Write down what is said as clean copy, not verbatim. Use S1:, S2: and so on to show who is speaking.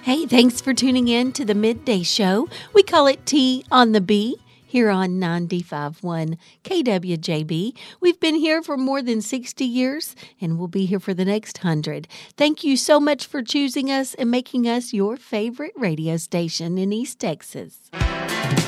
S1: Hey, thanks for tuning in to the Midday Show. We call it Tea on the B here on 95.1 KWJB. We've been here for more than 60 years, and we'll be here for the next 100. Thank you so much for choosing us and making us your favorite radio station in East Texas.